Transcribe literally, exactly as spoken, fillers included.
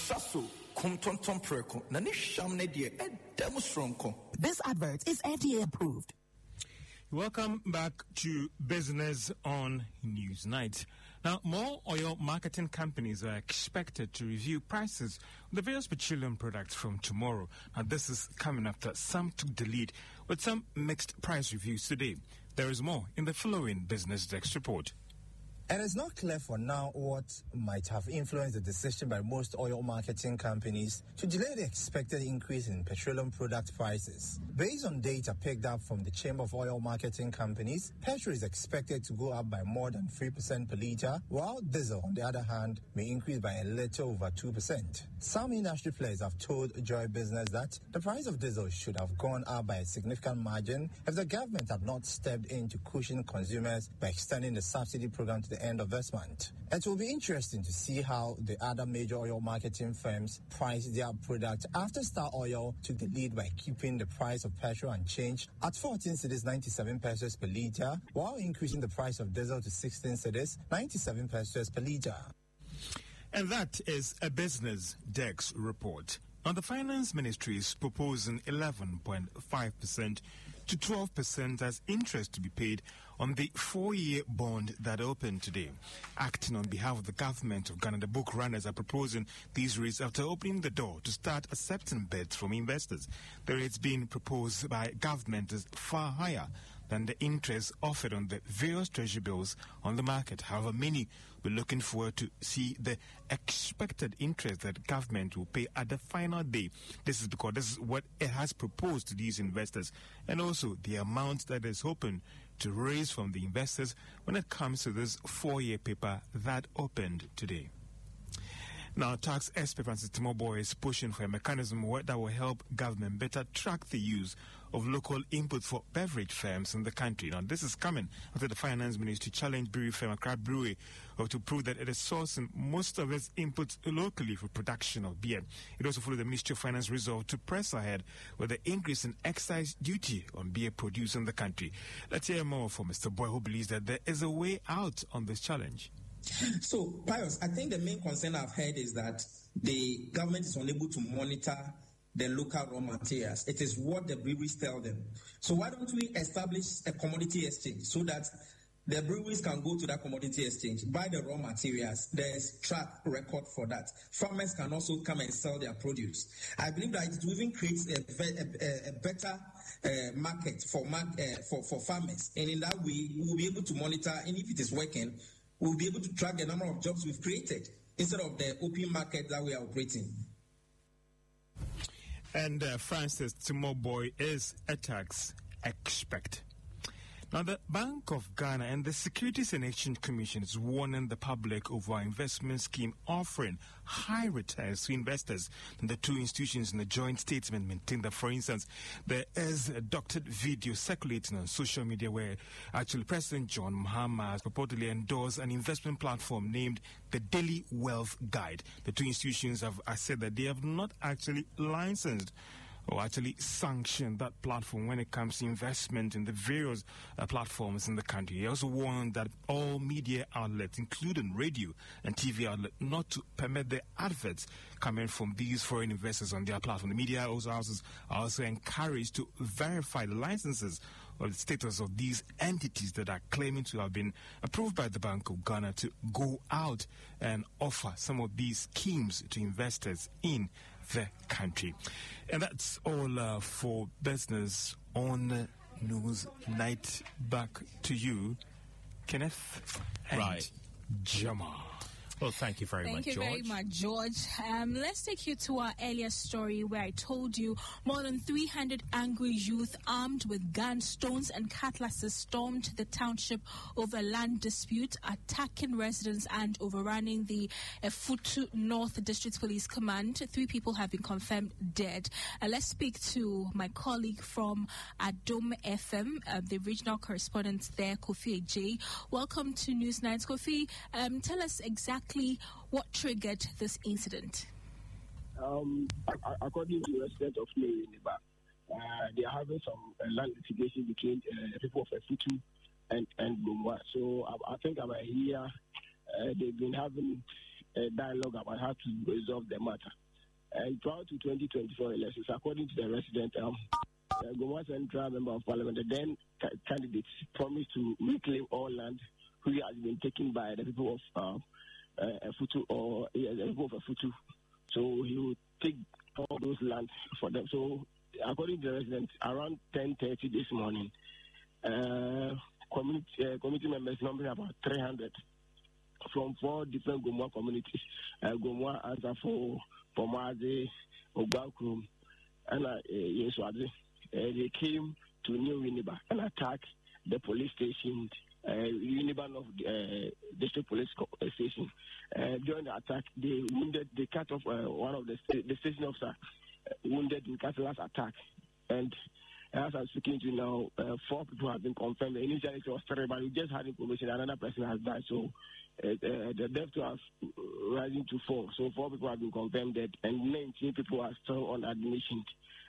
Sasso, Kumtonton Preko, Nanisham Nedia, and Demonstronko. This advert is F D A approved. Welcome back to Business on Newsnight. Now, more oil marketing companies are expected to review prices of the various petroleum products from tomorrow. Now, this is coming after some took the lead with some mixed price reviews today. There is more in the following Business Desk report. It is not clear for now what might have influenced the decision by most oil marketing companies to delay the expected increase in petroleum product prices. Based on data picked up from the Chamber of Oil Marketing Companies, petrol is expected to go up by more than three percent per litre, while diesel, on the other hand, may increase by a little over two percent. Some industry players have told Joy Business that the price of diesel should have gone up by a significant margin if the government had not stepped in to cushion consumers by extending the subsidy program to the end of this month. It will be interesting to see how the other major oil marketing firms price their product after Star Oil took the lead by keeping the price of petrol unchanged at fourteen cedis ninety-seven pesos per litre, while increasing the price of diesel to sixteen cedis ninety-seven pesos per litre. And that is a Business Desk report. Now, the Finance Ministry is proposing eleven point five percent to twelve percent as interest to be paid on the four-year bond that opened today. Acting on behalf of the government of Ghana, the book runners are proposing these rates after opening the door to start accepting bids from investors. The rates being proposed by government is far higher than the interest offered on the various treasury bills on the market. However, many will looking forward to see the expected interest that government will pay at the final day. This is because this is what it has proposed to these investors, and also the amount that is hoping to raise from the investors when it comes to this four-year paper that opened today. Now, tax expert Francis Timoboy is pushing for a mechanism that will help government better track the use of local input for beverage firms in the country. Now, this is coming after the Finance Ministry challenged brewery firm Accra Brewery to prove that it is sourcing most of its inputs locally for production of beer. It also followed the Ministry of Finance resolve to press ahead with the increase in excise duty on beer produced in the country. Let's hear more from Mister Boy, who believes that there is a way out on this challenge. So, Pius, I think the main concern I've heard is that the government is unable to monitor the local raw materials. It is what the breweries tell them. So why don't we establish a commodity exchange so that the breweries can go to that commodity exchange, buy the raw materials. There's track record for that. Farmers can also come and sell their produce. I believe that it will even create a, a, a better uh, market for, uh, for, for farmers. And in that way, we will be able to monitor, and if it is working, we'll be able to track the number of jobs we've created instead of the open market that we are operating. And uh, Francis Timoboy is a tax expert. Now, the Bank of Ghana and the Securities and Exchange Commission is warning the public over our investment scheme offering high returns to investors. And the two institutions in a joint statement maintain that, for instance, there is a doctored video circulating on social media where actually President John Mahama has purportedly endorsed an investment platform named the Daily Wealth Guide. The two institutions have said that they have not actually licensed or actually sanction that platform when it comes to investment in the various uh, platforms in the country. He also warned that all media outlets, including radio and T V outlets, not to permit the adverts coming from these foreign investors on their platform. The media also houses are also encouraged to verify the licenses or the status of these entities that are claiming to have been approved by the Bank of Ghana to go out and offer some of these schemes to investors in the country. And that's all uh, for Business on Newsnight. Back to you, Kenneth and right. Jamal. Well, thank you very thank much, you George. very much, George. Um, let's take you to our earlier story where I told you more than three hundred angry youth armed with guns, stones, and cutlasses stormed the township over land dispute, attacking residents and overrunning the Efutu North District Police Command. Three people have been confirmed dead. Uh, let's speak to my colleague from Adom F M, uh, the regional correspondent there, Kofi J. Welcome to Newsnight, Kofi. Um, tell us exactly what triggered this incident. Um, according to residents of Neba, uh, they are having some uh, land litigation between uh, people of Efutu and and Bumwa. So I, I think about a year uh, they've been having a dialogue about how to resolve the matter. And prior to twenty twenty-four elections, according to the resident, um, uh, Gomoa Central Member of Parliament, the then ca- candidates promised to reclaim all land which has been taken by the people of um, uh, Futu or yeah, the people of Futu. So he will take all those land for them. So according to the resident, around ten thirty this morning, uh, community uh, committee members numbering about three hundred from four different Gomoa communities, uh, Gomoa, Ansafo, Pomaze, Ogbakum, and uh, Yeswade. Uh, they came to New Winneba and attacked the police station, uh, Winneba of the uh, district police station. Uh, during the attack, they wounded, they cut off uh, one of the, the station officer, uh, wounded in Catalan's attack. And as I'm speaking to you now, uh, four people have been confirmed. Initially, it was three, but we just had information another person has died. So uh, uh, the death toll has rising to four. So four people have been confirmed dead, and nineteen people are still on admission.